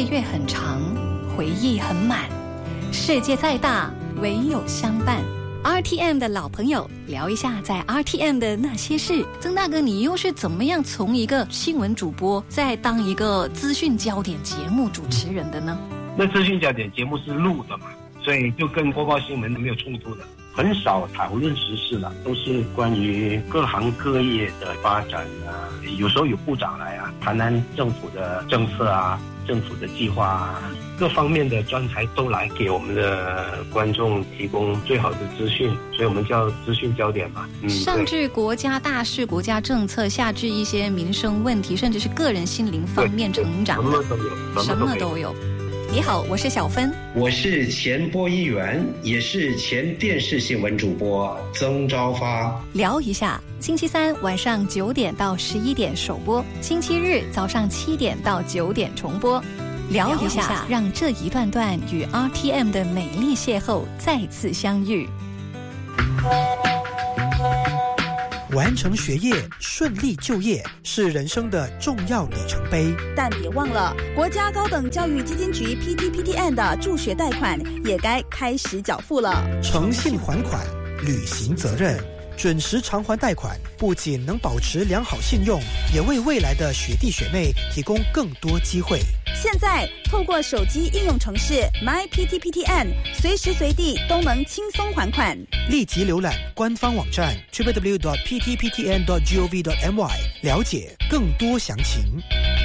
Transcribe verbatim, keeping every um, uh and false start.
岁月很长，回忆很满，世界再大，唯有相伴。R T M 的老朋友，聊一下在 R T M 的那些事。曾大哥，你又是怎么样从一个新闻主播，再当一个资讯焦点节目主持人的呢？ 那资讯焦点节目是录的嘛，所以就跟播报新闻没有冲突的，很少讨论时事了，都是关于各行各业的发展啊。有时候有部长来啊，谈谈政府的政策啊，政府的计划啊，各方面的专才都来给我们的观众提供最好的资讯，所以我们叫资讯焦点嘛。 嗯，上至国家大事、国家政策，下至一些民生问题，甚至是个人心灵方面成长的， 什么都有， 什么都有。你好，我是小芬， 我是前播音员，也是前电视新闻主播曾昭发。 聊一下，星期三晚上九点到十一点首播，星期日早上七点到九点重播。聊一下，让这一段段与 R T M 的美丽邂逅再次相遇。 完成学业，顺利就业是人生的重要里程碑， 但别忘了，国家高等教育基金局 P T P T N 的助学贷款也该开始缴付了。 诚信还款，履行责任，准时偿还贷款，不仅能保持良好信用，也为未来的学弟学妹提供更多机会。 现在透过手机应用程式 My P T P T N， 随时随地都能轻松还款。 立即浏览官方网站 double-u double-u double-u dot p t p t n dot gov dot m y 了解更多详情。